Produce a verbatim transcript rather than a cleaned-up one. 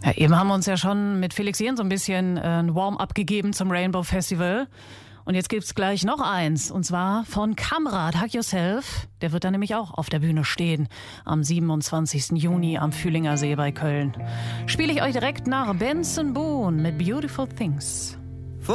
Ja, eben haben wir uns ja schon mit Felix Jähn so ein bisschen äh, ein Warm-up gegeben zum Rainbow Festival. Und jetzt gibt's gleich noch eins, und zwar von Kamrat, Hug Yourself. Der wird dann nämlich auch auf der Bühne stehen am siebenundzwanzigsten Juni am Fühlinger See bei Köln. Spiele ich euch direkt nach Benson Boone mit Beautiful Things.